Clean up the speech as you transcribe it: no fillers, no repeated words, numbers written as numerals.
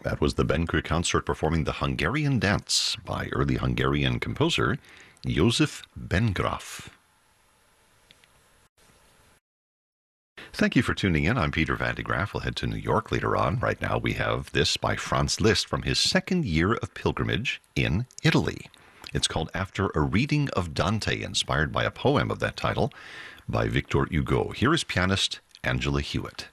That was the Ben Consort performing the Hungarian Dance by early Hungarian composer Josef Bengraf. Thank you for tuning in. I'm Peter Van de Graaff. We'll head to New York later on. Right now we have this by Franz Liszt from his second year of pilgrimage in Italy. It's called After a Reading of Dante, inspired by a poem of that title by Victor Hugo. Here is pianist Angela Hewitt.